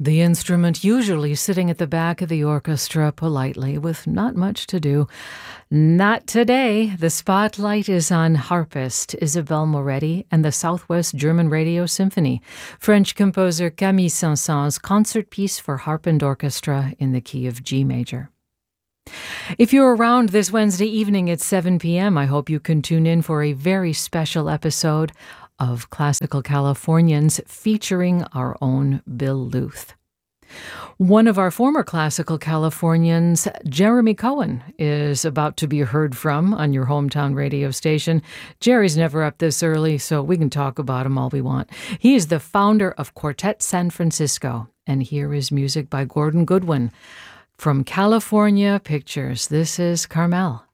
The instrument usually sitting at the back of the orchestra politely with not much to do. Not today. The spotlight is on harpist Isabelle Moretti and the Southwest German Radio Symphony, French composer Camille Saint-Saëns' concert piece for harp and orchestra in the key of G major. If you're around this Wednesday evening at 7 p.m., I hope you can tune in for a very special episode of Classical Californians featuring our own Bill Luth. One of our former Classical Californians, Jeremy Cohen, is about to be heard from on your hometown radio station. Jerry's never up this early, so we can talk about him all we want. He is the founder of Quartet San Francisco, and here is music by Gordon Goodwin. From California Pictures, this is Carmel.